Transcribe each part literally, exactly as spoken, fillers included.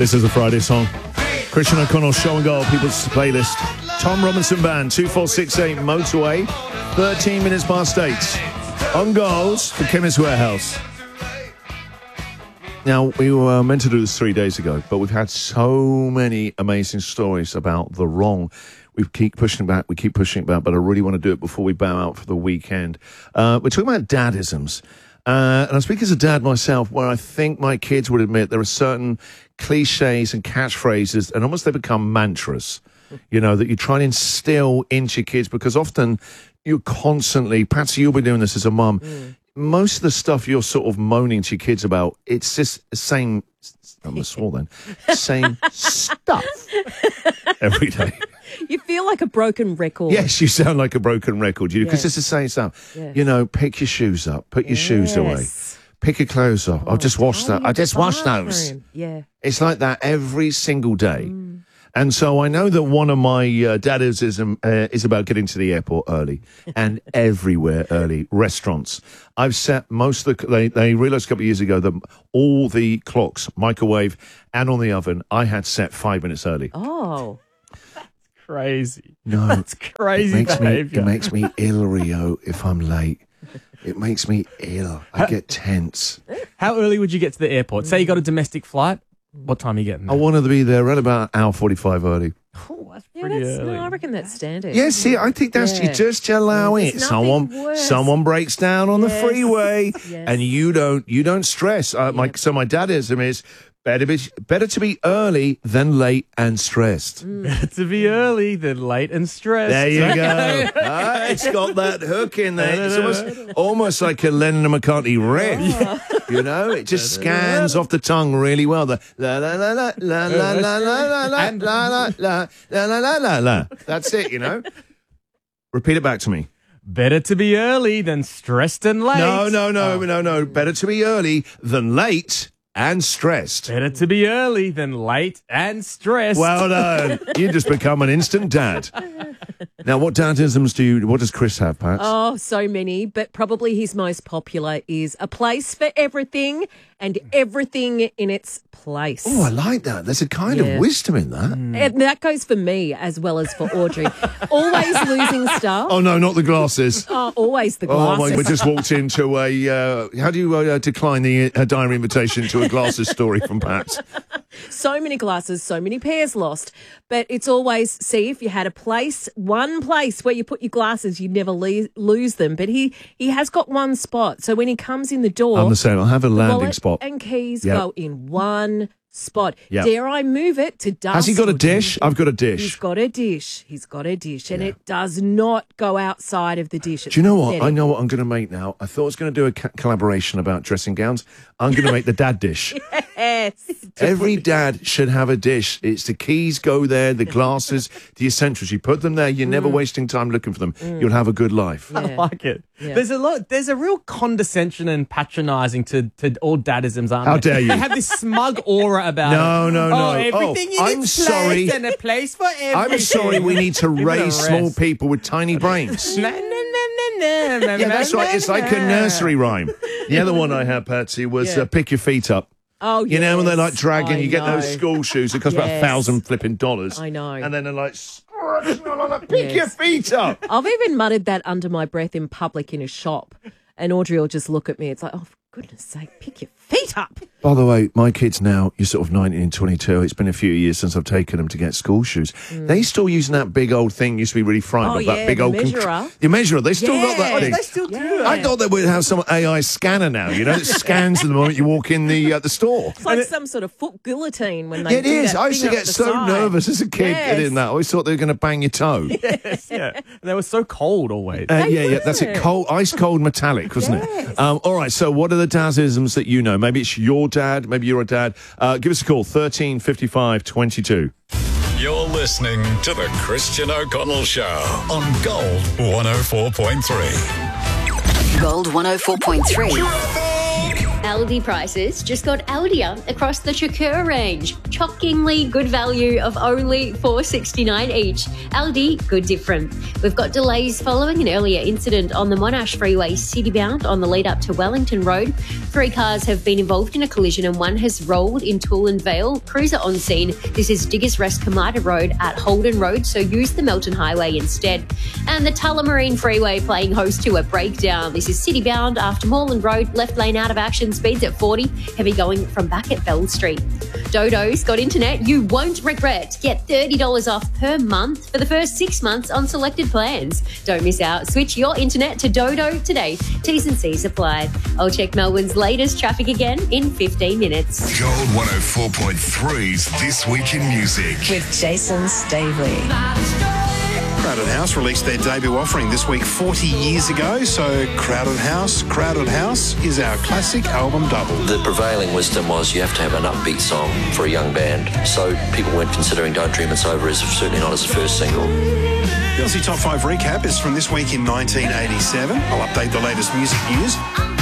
This is a Friday song. Christian O'Connell, Show and Goal, People's Playlist. Tom Robinson Band, two four six eight Motorway, thirteen minutes past eight. On Goals for Chemist Warehouse. Now, we were meant to do this three days ago, but we've had so many amazing stories about the wrong. We keep pushing it back, we keep pushing it back, but I really want to do it before we bow out for the weekend. Uh, we're talking about dadisms. Uh, and I speak as a dad myself, where I think my kids would admit there are certain cliches and catchphrases, and almost they become mantras, you know, that you try and instill into your kids, because often you're constantly, Patsy, you'll be doing this as a mum, mm. most of the stuff you're sort of moaning to your kids about, it's just the same, I'm going to swore then, same stuff every day. You feel like a broken record. Yes, you sound like a broken record, you because yes. it's the same stuff. Yes. You know, pick your shoes up, put your yes. shoes away, pick your clothes off. Oh, I've just washed that. I just washed those. Yeah, it's like that every single day. Mm. And so I know that one of my uh, dadism uh, is about getting to the airport early and everywhere early. Restaurants. I've set most of the, they, they realized a couple of years ago that all the clocks, microwave and on the oven, I had set five minutes early. Oh. That's crazy. No. That's crazy it makes behavior. Me, it makes me ill, Rio, if I'm late. It makes me ill. I get tense. How early would you get to the airport? Say you got a domestic flight. What time are you getting there? I wanted to be there around about an hour forty-five early. Oh, that's yeah, pretty that's, early. No, I reckon that's standard. Yeah, see, I think that's yeah. you just allow yeah, it. Someone, worse. someone breaks down on yes. the freeway, yes. and you don't, you don't stress. Uh, yep. my, so my dadism is better be better to be early than late and stressed. Mm. Better to be early than late and stressed. There you go. ah, it's got that hook in there. It's almost, almost like a Lennon and McCartney riff. You know, it just scans off the tongue really well. The la la la la la la la la la la la la la la la la la. That's it. You know. Repeat it back to me. Better to be early than stressed and late. No, no, no, oh. no, no. Better to be early than late and stressed. Better to be early than late and stressed. Well done. You just become an instant dad. Now, what dadisms do you, what does Chris have, Pat? Oh, so many, but probably his most popular is a place for everything and everything in its place. Oh, I like that. There's a kind yeah. of wisdom in that. Mm. And that goes for me as well as for Audrey. Always losing stuff. Oh, no, not the glasses. Oh, always the glasses. Oh, my, we just walked into a, uh, how do you uh, decline the uh, diary invitation to a glasses story from Pat? So many glasses, so many pairs lost. But it's always, see, if you had a place, one place where you put your glasses, you'd never le- lose them. But he, he has got one spot. So when he comes in the door... I'm the same. I'll have a landing spot. and keys yep. go in one spot. Yep. Dare I move it to dust? Has he got a dish? I've got a dish. He's got a dish. He's got a dish. And yeah. it does not go outside of the dish. It's do you know what? pathetic. I know what I'm going to make now. I thought I was going to do a ca- collaboration about dressing gowns. I'm going to make the dad dish. Yes. Every dad should have a dish. It's the keys go there, the glasses, the essentials. You put them there. You're never Mm. wasting time looking for them. Mm. You'll have a good life. Yeah. I like it. Yeah. There's a lot. There's a real condescension and patronising to, to all dadisms, aren't How there? dare you? They have this smug aura about no, it. No, no, oh, no. everything oh, in I'm its sorry. place and a place for everything. I'm sorry. We need to raise small people with tiny brains. na, na, na, na, na, yeah, that's right. It's like a nursery rhyme. The other one I had, Patsy, was yeah. uh, pick your feet up. Oh, You know, when they're like dragging, I you get know. those school shoes that cost yes. about a thousand flipping dollars. I know. And then they're like, pick yes. your feet up. I've even muttered that under my breath in public in a shop. And Audrey will just look at me. It's like, oh, for goodness sake, pick your feet up. By the way, my kids now, you're sort of nineteen and twenty-two. It's been a few years since I've taken them to get school shoes. Mm. They still using that big old thing. Used to be really frightened oh, of yeah, that big the old measurer. Con- the measurer. They still yeah. got that Oh, thing. they still do yeah. it. I thought they would have some A I scanner now. You know, that scans the moment you walk in the uh, the store. It's like it, some sort of foot guillotine when they Yeah, it do is. that I used to thing get up the so side. nervous as a kid Yes. getting that. I always thought they were going to bang your toe. Yes, yeah. And they were so cold always. Uh, They yeah, yeah, that's it. were. Cold, ice cold metallic, wasn't Yes. it? Um, all right, so what are the dadisms that you know? Maybe it's your dad, maybe you're a dad. Uh, give us a call, thirteen fifty-five twenty-two. You're listening to the Christian O'Connell Show on Gold one oh four point three. Gold one oh four point three. Aldi prices just got Aldier across the Chakura range. Shockingly good value of only four dollars sixty-nine each. Aldi, good different. We've got delays following an earlier incident on the Monash Freeway citybound on the lead up to Wellington Road. Three cars have been involved in a collision and one has rolled in Toolan Vale. Cruiser on scene. This is Diggers Rest Kamada Road at Holden Road, so use the Melton Highway instead. And the Tullamarine Freeway playing host to a breakdown. This is citybound after Moreland Road, left lane out of action, speeds at forty, heavy going from back at Bell Street. Dodo's got internet you won't regret. Get thirty dollars off per month for the first six months on selected plans. Don't miss out. Switch your internet to Dodo today. T's and C's apply. I'll check Melbourne's latest traffic again in fifteen minutes. Gold one oh four point three's This Week in Music. With Jason Stavely. Crowded House released their debut offering this week forty years ago, so Crowded House, Crowded House is our classic album double. The prevailing wisdom was you have to have an upbeat song for a young band, so people weren't considering Don't Dream It's Over as certainly not as the first single. The Aussie Top five recap is from this week in nineteen eighty-seven. I'll update the latest music news.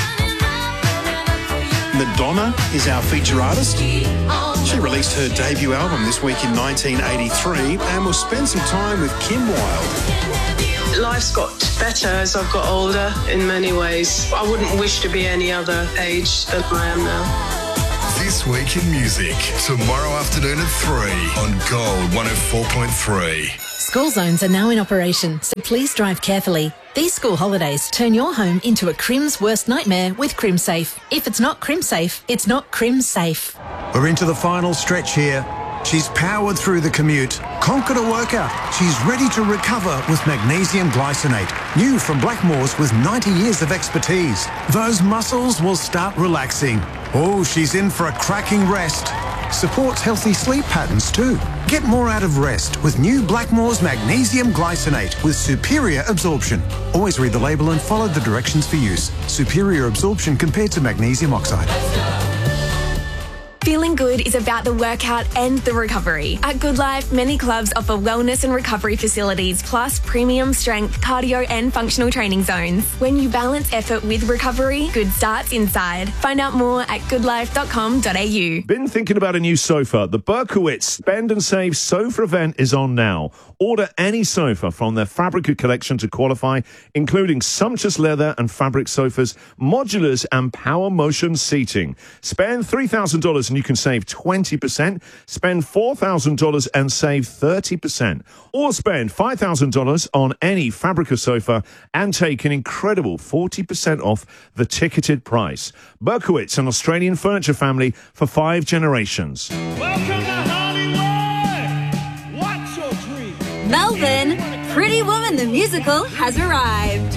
Madonna is our feature artist. She released her debut album this week in nineteen eighty-three, and we'll spend some time with Kim Wilde. Life's got better as I've got older in many ways. I wouldn't wish to be any other age than I am now. This Week in Music, tomorrow afternoon at three on Gold one oh four point three. School zones are now in operation, so please drive carefully. These school holidays turn your home into a Crim's worst nightmare with CrimSafe. If it's not CrimSafe, it's not CrimSafe. We're into the final stretch here. She's powered through the commute, conquered a workout. She's ready to recover with magnesium glycinate. New from Blackmores with ninety years of expertise. Those muscles will start relaxing. Oh, she's in for a cracking rest. Supports healthy sleep patterns too. Get more out of rest with new Blackmores magnesium glycinate with superior absorption. Always read the label and follow the directions for use. Superior absorption compared to magnesium oxide. Feeling good is about the workout and the recovery. At Good Life, many clubs offer wellness and recovery facilities, plus premium strength, cardio and functional training zones. When you balance effort with recovery, good starts inside. Find out more at good life dot com dot a u. Been thinking about a new sofa? The Berkowitz Spend and Save Sofa event is on now. Order any sofa from their Fabrica collection to qualify, including sumptuous leather and fabric sofas, modulars and power motion seating. Spend three thousand dollars and you can save twenty percent. Spend four thousand dollars and save thirty percent. Or spend five thousand dollars on any Fabrica sofa and take an incredible forty percent off the ticketed price. Berkowitz, an Australian furniture family for five generations. Welcome to Hollywood! What's your dream? Melbourne, Pretty Woman the musical has arrived.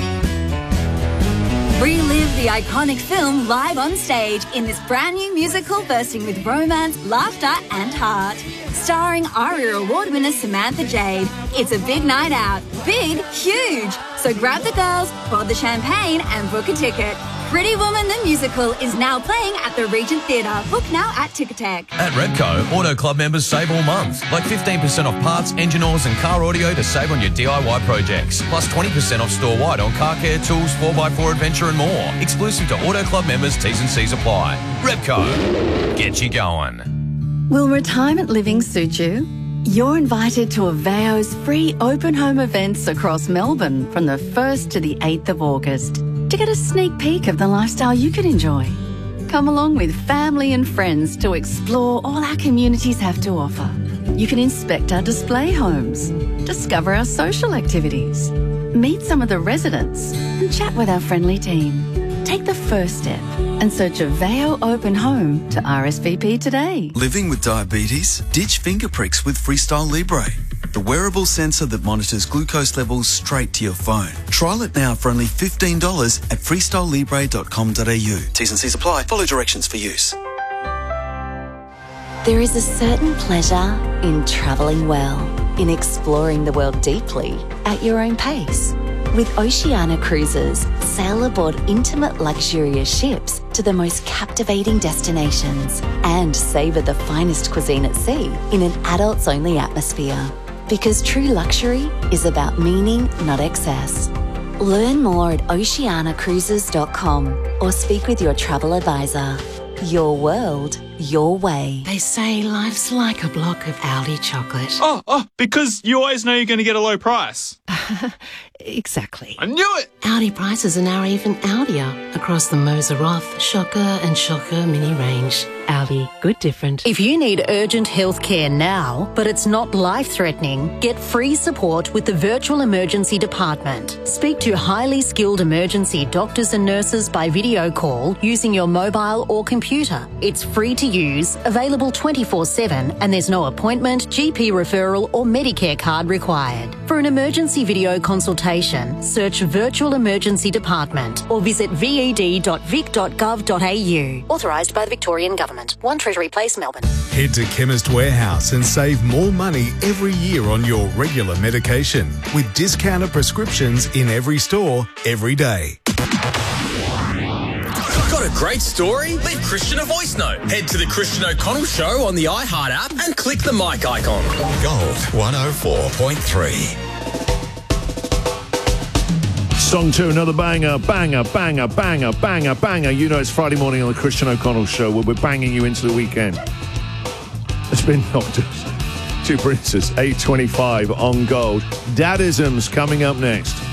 Relive the iconic film live on stage in this brand new musical bursting with romance, laughter and heart. Starring ARIA Award winner Samantha Jade. It's a big night out. Big, huge. So grab the girls, pour the champagne and book a ticket. Pretty Woman the musical is now playing at the Regent Theatre. Book now at Ticketek. At Repco, Auto Club members save all month. Like fifteen percent off parts, engine oils and car audio to save on your D I Y projects. Plus twenty percent off store-wide on car care, tools, four by four adventure and more. Exclusive to Auto Club members, T's and C's apply. Repco, get you going. Will retirement living suit you? You're invited to Aveo's free open home events across Melbourne from the first to the eighth of August to get a sneak peek of the lifestyle you could enjoy. Come along with family and friends to explore all our communities have to offer. You can inspect our display homes, discover our social activities, meet some of the residents and chat with our friendly team. Take the first step and search Aveo Open Home to R S V P today. Living with diabetes? Ditch finger pricks with Freestyle Libre, the wearable sensor that monitors glucose levels straight to your phone. Trial it now for only fifteen dollars at freestyle libre dot com dot a u. T's and C's apply. Follow directions for use. There is a certain pleasure in travelling well, in exploring the world deeply at your own pace. With Oceania Cruises, sail aboard intimate luxurious ships to the most captivating destinations and savour the finest cuisine at sea in an adults-only atmosphere. Because true luxury is about meaning, not excess. Learn more at oceana cruises dot com or speak with your travel advisor. Your world, your way. They say life's like a block of Aldi chocolate. Oh, oh, because you always know you're going to get a low price. Exactly. I knew it! Aldi prices are now even Aldier across the Moser Roth, Shocker and Shocker mini range. Aldi, good different. If you need urgent health care now, but it's not life-threatening, get free support with the Virtual Emergency Department. Speak to highly skilled emergency doctors and nurses by video call using your mobile or computer. It's free to use, available twenty-four seven, and there's no appointment, G P referral or Medicare card required. For an emergency video consultation, search Virtual Emergency Department or visit v e d dot vic dot gov dot a u. Authorised by the Victorian Government. one Treasury Place, Melbourne. Head to Chemist Warehouse and save more money every year on your regular medication with discounted prescriptions in every store, every day. Got a great story? Leave Christian a voice note. Head to the Christian O'Connell Show on the iHeart app and click the mic icon. Gold one oh four point three. Song two, another banger, banger, banger, banger, banger, banger. You know it's Friday morning on the Christian O'Connell Show where we're banging you into the weekend. It's been Doctors. Two Princes, eight twenty-five on Gold. Dadisms coming up next.